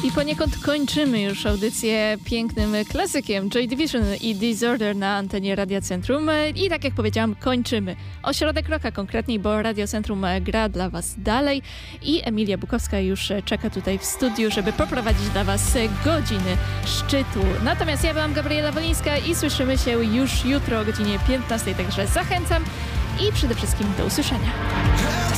I poniekąd kończymy już audycję pięknym klasykiem Joy Division i Disorder na antenie Radia Centrum. I tak jak powiedziałam, kończymy. Ośrodek Rocka konkretniej, bo Radio Centrum gra dla Was dalej i Emilia Bukowska już czeka tutaj w studiu, żeby poprowadzić dla Was godziny szczytu. Natomiast ja byłam Gabriela Wolińska i słyszymy się już jutro o godzinie 15, także zachęcam i przede wszystkim do usłyszenia.